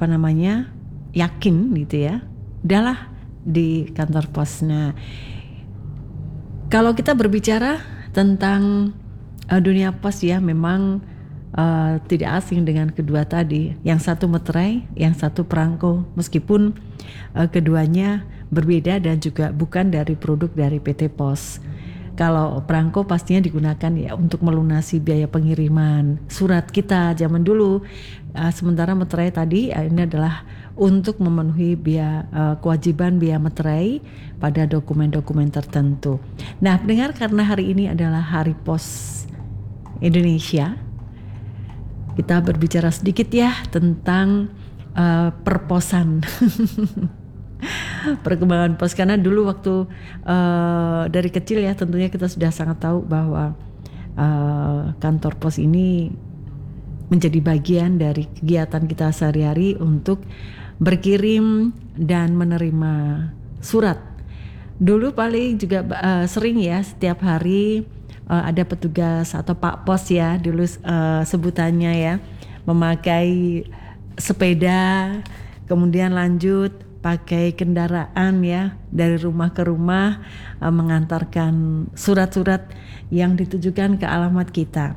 yakin gitu ya, udahlah di kantor pos. Nah, kalau kita berbicara tentang dunia pos ya, memang tidak asing dengan kedua tadi. Yang satu meterai, yang satu perangko. Meskipun keduanya berbeda dan juga bukan dari produk dari PT Pos. Kalau perangko pastinya digunakan ya untuk melunasi biaya pengiriman surat kita zaman dulu. Sementara meterai tadi ini adalah untuk memenuhi kewajiban biaya meterai pada dokumen-dokumen tertentu. Nah, pendengar, karena hari ini adalah Hari Pos Indonesia, kita berbicara sedikit ya tentang perposan. Perkembangan pos, karena dulu waktu dari kecil ya tentunya kita sudah sangat tahu bahwa kantor pos ini menjadi bagian dari kegiatan kita sehari-hari untuk berkirim dan menerima surat. Dulu paling juga sering ya setiap hari ada petugas atau Pak Pos ya dulu sebutannya ya, memakai sepeda, kemudian lanjut pakai kendaraan ya dari rumah ke rumah mengantarkan surat-surat yang ditujukan ke alamat kita.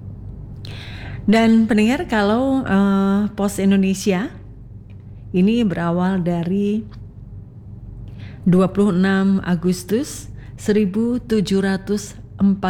Dan pendengar, kalau Pos Indonesia ini berawal dari 26 Agustus 1746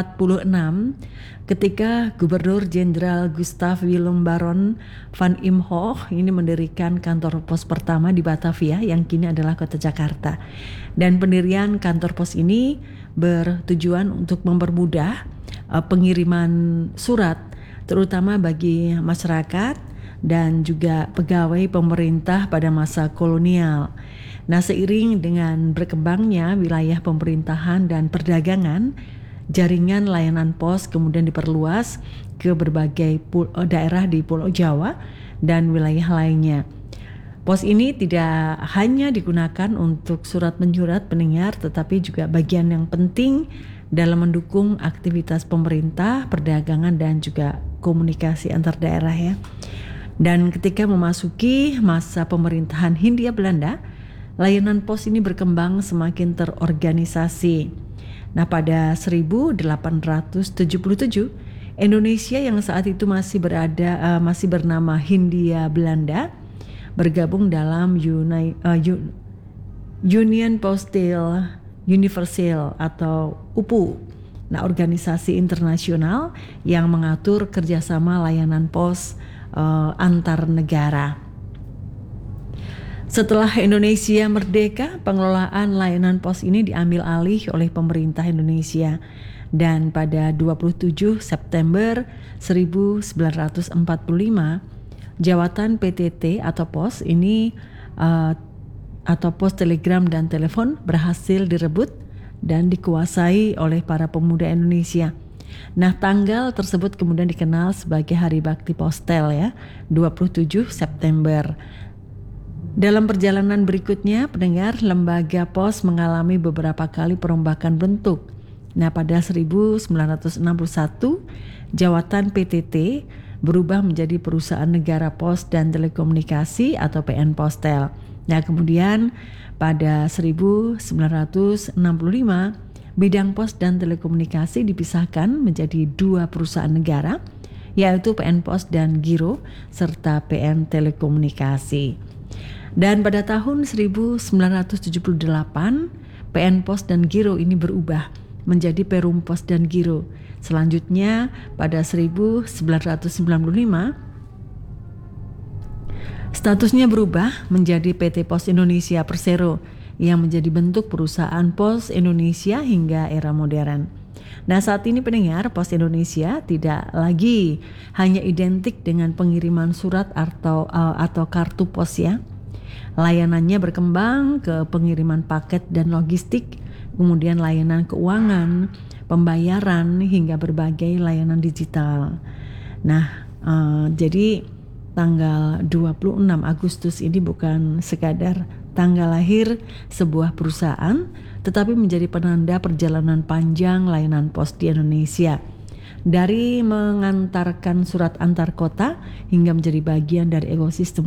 ketika Gubernur Jenderal Gustav Willem Baron van Imhoff ini mendirikan kantor pos pertama di Batavia yang kini adalah kota Jakarta. Dan pendirian kantor pos ini bertujuan untuk mempermudah pengiriman surat terutama bagi masyarakat dan juga pegawai pemerintah pada masa kolonial. Nah, seiring dengan berkembangnya wilayah pemerintahan dan perdagangan, jaringan layanan pos kemudian diperluas ke berbagai daerah di Pulau Jawa dan wilayah lainnya. Pos ini tidak hanya digunakan untuk surat menyurat pendengar, tetapi juga bagian yang penting dalam mendukung aktivitas pemerintah, perdagangan dan juga komunikasi antar daerah ya. Dan ketika memasuki masa pemerintahan Hindia Belanda, layanan pos ini berkembang semakin terorganisasi. Nah, pada 1877 Indonesia yang saat itu masih bernama Hindia Belanda bergabung dalam Union Postal Universal atau UPU. Nah, organisasi internasional yang mengatur kerjasama layanan pos antar negara. Setelah Indonesia merdeka, pengelolaan layanan pos ini diambil alih oleh pemerintah Indonesia. Dan pada 27 September 1945, jawatan PTT atau pos ini atau pos telegram dan telepon berhasil direbut dan dikuasai oleh para pemuda Indonesia. Nah, tanggal tersebut kemudian dikenal sebagai Hari Bakti Postel ya, 27 September. Dalam perjalanan berikutnya, pendengar, lembaga pos mengalami beberapa kali perombakan bentuk. Nah, pada 1961, jawatan PTT berubah menjadi Perusahaan Negara Pos dan Telekomunikasi atau PN Postel. Nah, kemudian pada 1965, bidang pos dan telekomunikasi dipisahkan menjadi dua perusahaan negara, yaitu PN Pos dan Giro, serta PN Telekomunikasi. Dan pada tahun 1978, PN Pos dan Giro ini berubah menjadi Perum Pos dan Giro. Selanjutnya pada 1995, statusnya berubah menjadi PT Pos Indonesia Persero yang menjadi bentuk perusahaan Pos Indonesia hingga era modern. Nah, saat ini pendengar, Pos Indonesia tidak lagi hanya identik dengan pengiriman surat atau kartu pos ya. Layanannya berkembang ke pengiriman paket dan logistik, kemudian layanan keuangan, pembayaran hingga berbagai layanan digital. Nah, jadi tanggal 26 Agustus ini bukan sekadar tanggal lahir sebuah perusahaan, tetapi menjadi penanda perjalanan panjang layanan pos di Indonesia. Dari mengantarkan surat antar kota hingga menjadi bagian dari ekosistem